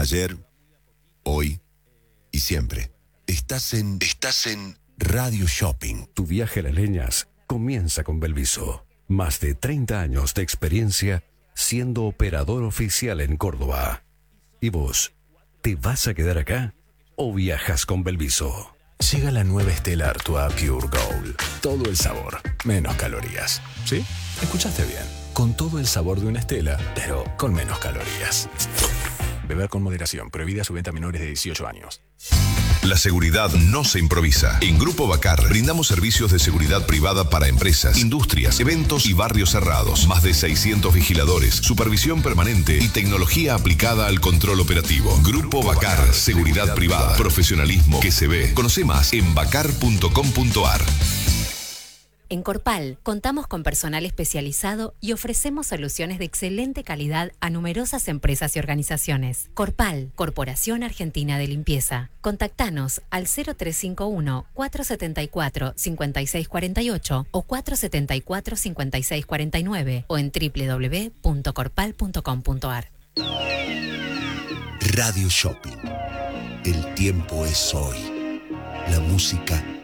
Ayer, hoy y siempre. Estás en Radio Shopping. Tu viaje a las leñas comienza con Belviso. Más de 30 años de experiencia siendo operador oficial en Córdoba. ¿Y vos, te vas a quedar acá o viajas con Belviso? Llega la nueva Stella Artois Pure Gold. Todo el sabor, menos calorías. ¿Sí? Escuchaste bien. Con todo el sabor de una Stella, pero con menos calorías. Beber con moderación. Prohibida su venta a menores de 18 años. La seguridad no se improvisa. En Grupo Bacar brindamos servicios de seguridad privada para empresas, industrias, eventos y barrios cerrados. Más de 600 vigiladores, supervisión permanente y tecnología aplicada al control operativo. Grupo Bacar, seguridad privada, profesionalismo que se ve. Conoce más en bacar.com.ar. En Corpal contamos con personal especializado y ofrecemos soluciones de excelente calidad a numerosas empresas y organizaciones. Corpal, Corporación Argentina de Limpieza. Contactanos al 0351-474-5648 o 474-5649 o en www.corpal.com.ar. Radio Shopping. El tiempo es hoy. La música